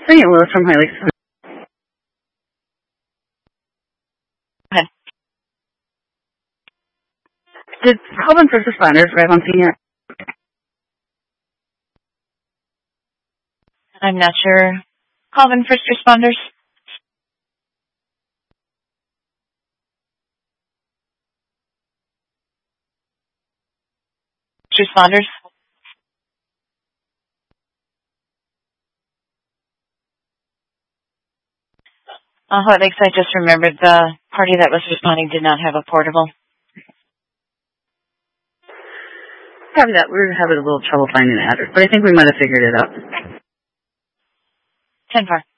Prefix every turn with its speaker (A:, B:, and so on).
A: Hey, Lewis from Highly.
B: Okay.
A: Did Calvin First Responders arrive on scene yet?
B: I'm not sure. Calvin First Responders? Responders? Hot Lakes, I just remembered the party that was responding did not have a portable.
A: Probably that. We were having a little trouble finding the address, but I think we might have figured it out.
B: 10-4.